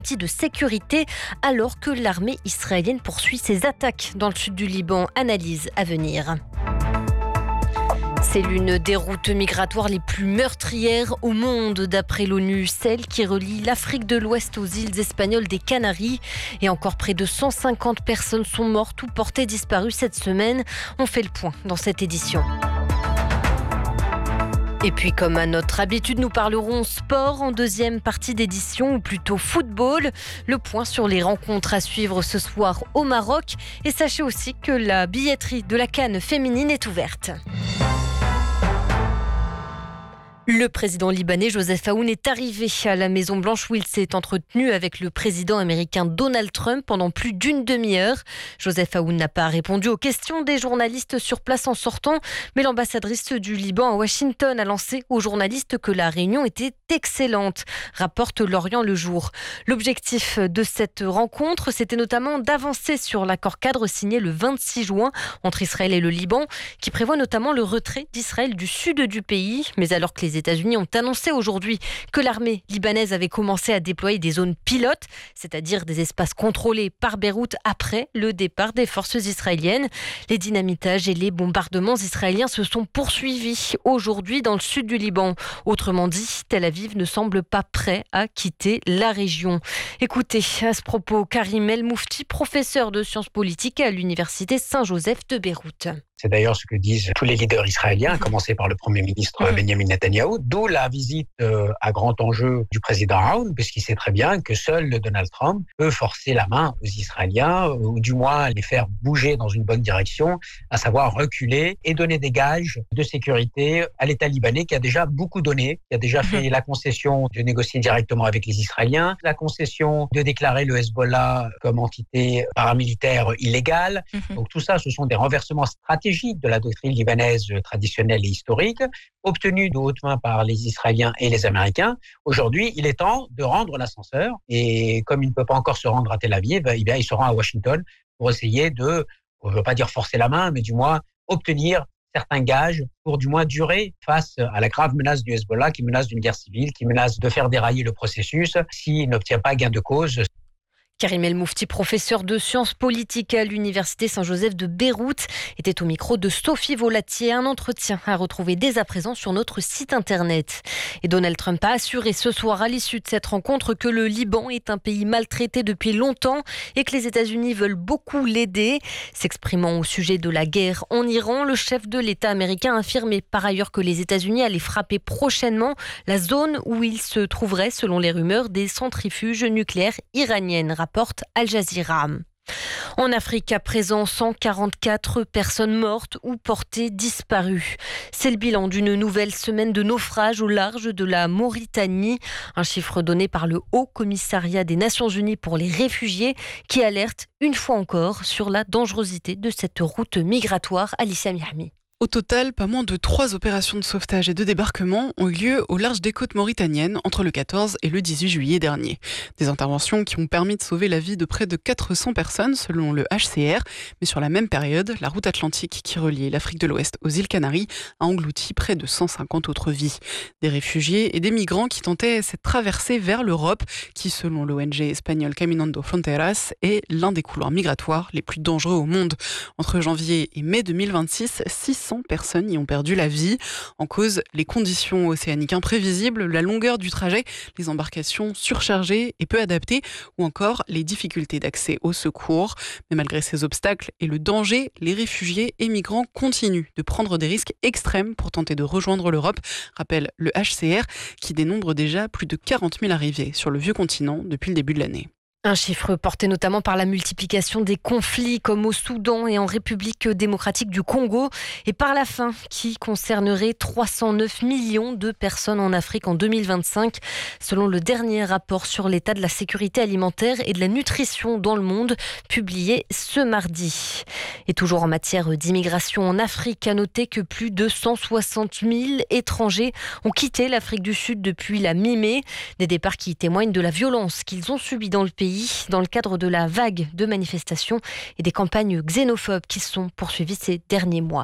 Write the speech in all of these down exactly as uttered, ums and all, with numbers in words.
de sécurité alors que l'armée israélienne poursuit ses attaques dans le sud du Liban. Analyse à venir. C'est l'une des routes migratoires les plus meurtrières au monde d'après l'ONU, celle qui relie l'Afrique de l'Ouest aux îles espagnoles des Canaries. Et encore près de cent cinquante personnes sont mortes ou portées disparues cette semaine. On fait le point dans cette édition. Et puis, comme à notre habitude, nous parlerons sport en deuxième partie d'édition, ou plutôt football. Le point sur les rencontres à suivre ce soir au Maroc. Et sachez aussi que la billetterie de la CAN féminine est ouverte. Le président libanais Joseph Aoun est arrivé à la Maison-Blanche où il s'est entretenu avec le président américain Donald Trump pendant plus d'une demi-heure. Joseph Aoun n'a pas répondu aux questions des journalistes sur place en sortant, mais l'ambassadrice du Liban à Washington a lancé aux journalistes que la réunion était excellente, rapporte Lorient Le Jour. L'objectif de cette rencontre, c'était notamment d'avancer sur l'accord cadre signé le vingt-six juin entre Israël et le Liban, qui prévoit notamment le retrait d'Israël du sud du pays, mais alors que les États-Unis ont annoncé aujourd'hui que l'armée libanaise avait commencé à déployer des zones pilotes, c'est-à-dire des espaces contrôlés par Beyrouth après le départ des forces israéliennes. Les dynamitages et les bombardements israéliens se sont poursuivis aujourd'hui dans le sud du Liban. Autrement dit, Tel Aviv ne semble pas prêt à quitter la région. Écoutez à ce propos Karim El Moufti, professeur de sciences politiques à l'université Saint-Joseph de Beyrouth. C'est d'ailleurs ce que disent tous les leaders israéliens, à commencer par le Premier ministre mmh. Benjamin Netanyahou, d'où la visite euh, à grand enjeu du président Aoun, puisqu'il sait très bien que seul Donald Trump peut forcer la main aux Israéliens, ou du moins les faire bouger dans une bonne direction, à savoir reculer et donner des gages de sécurité à l'État libanais qui a déjà beaucoup donné, qui a déjà mmh. fait la concession de négocier directement avec les Israéliens, la concession de déclarer le Hezbollah comme entité paramilitaire illégale. Mmh. Donc tout ça, ce sont des renversements stratégiques de la doctrine libanaise traditionnelle et historique, obtenue de haute main par les Israéliens et les Américains. Aujourd'hui, il est temps de rendre l'ascenseur. Et comme il ne peut pas encore se rendre à Tel Aviv, eh bien, il se rend à Washington pour essayer de, on ne veut pas dire forcer la main, mais du moins obtenir certains gages pour du moins durer face à la grave menace du Hezbollah qui menace d'une guerre civile, qui menace de faire dérailler le processus s'il n'obtient pas gain de cause. Karim El Moufti, professeur de sciences politiques à l'université Saint-Joseph de Beyrouth, était au micro de Sophie Volatier. Un entretien à retrouver dès à présent sur notre site internet. Et Donald Trump a assuré ce soir à l'issue de cette rencontre que le Liban est un pays maltraité depuis longtemps et que les États-Unis veulent beaucoup l'aider. S'exprimant au sujet de la guerre en Iran, le chef de l'État américain a affirmé par ailleurs que les États-Unis allaient frapper prochainement la zone où il se trouverait, selon les rumeurs, des centrifuges nucléaires iraniennes, rapporte Al Jazeera. En Afrique, à présent, cent quarante-quatre personnes mortes ou portées disparues. C'est le bilan d'une nouvelle semaine de naufrage au large de la Mauritanie. Un chiffre donné par le Haut Commissariat des Nations Unies pour les réfugiés qui alerte une fois encore sur la dangerosité de cette route migratoire. Alicia Miami. Au total, pas moins de trois opérations de sauvetage et de débarquement ont eu lieu au large des côtes mauritaniennes entre le quatorze et le dix-huit juillet dernier. Des interventions qui ont permis de sauver la vie de près de quatre cents personnes selon le H C R. Mais sur la même période, la route atlantique qui reliait l'Afrique de l'Ouest aux îles Canaries a englouti près de cent cinquante autres vies. Des réfugiés et des migrants qui tentaient cette traversée vers l'Europe qui, selon l'O N G espagnole Caminando Fronteras, est l'un des couloirs migratoires les plus dangereux au monde. Entre janvier et mai deux mille vingt-six, six cents personnes y ont perdu la vie. En cause, les conditions océaniques imprévisibles, la longueur du trajet, les embarcations surchargées et peu adaptées, ou encore les difficultés d'accès aux secours. Mais malgré ces obstacles et le danger, les réfugiés et migrants continuent de prendre des risques extrêmes pour tenter de rejoindre l'Europe, rappelle le H C R, qui dénombre déjà plus de quarante mille arrivées sur le vieux continent depuis le début de l'année. Un chiffre porté notamment par la multiplication des conflits comme au Soudan et en République démocratique du Congo et par la faim qui concernerait trois cent neuf millions de personnes en Afrique en deux mille vingt-cinq selon le dernier rapport sur l'état de la sécurité alimentaire et de la nutrition dans le monde publié ce mardi. Et toujours en matière d'immigration en Afrique, à noter que plus de cent soixante mille étrangers ont quitté l'Afrique du Sud depuis la mi-mai. Des départs qui témoignent de la violence qu'ils ont subie dans le pays dans le cadre de la vague de manifestations et des campagnes xénophobes qui se sont poursuivies ces derniers mois.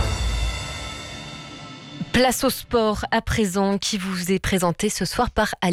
Place au sport à présent qui vous est présenté ce soir par Ali.